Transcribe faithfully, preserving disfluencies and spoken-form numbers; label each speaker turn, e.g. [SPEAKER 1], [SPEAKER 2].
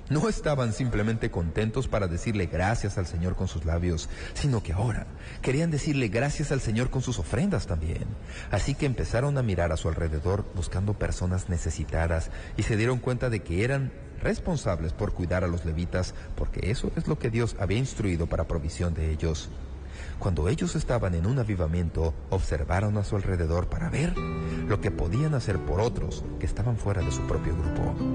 [SPEAKER 1] No estaban simplemente contentos para decirle gracias al Señor con sus labios, sino que ahora querían decirle gracias al Señor con sus ofrendas también. Así que empezaron a mirar a su alrededor buscando personas necesitadas y se dieron cuenta de que eran responsables por cuidar a los levitas, porque eso es lo que Dios había instruido para provisión de ellos. Cuando ellos estaban en un avivamiento, observaron a su alrededor para ver lo que podían hacer por otros que estaban fuera de su propio grupo.